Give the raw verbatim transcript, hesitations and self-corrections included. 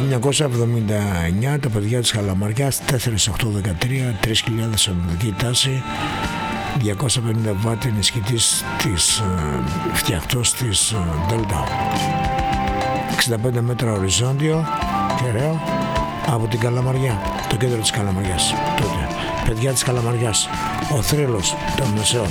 χίλια εννιακόσια εβδομήντα εννιά τα παιδιά της Καλαμαριάς, τέσσερα οκτώ δεκατρία, τρεις χιλιάδες ονομική τάση, διακόσια πενήντα βάτ ενισχυτής της ε, φτιαχτός της ε, Delta, εξήντα πέντε μέτρα οριζόντιο κεραίο από την Καλαμαριά, το κέντρο της Καλαμαριάς τότε. Παιδιά της Καλαμαριάς, ο θρύλος των Μεσαίων.